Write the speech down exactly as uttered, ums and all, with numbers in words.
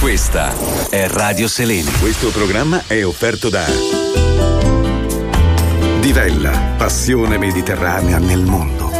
Questa è Radio Seleni. Questo programma è offerto da Divella, passione mediterranea nel mondo.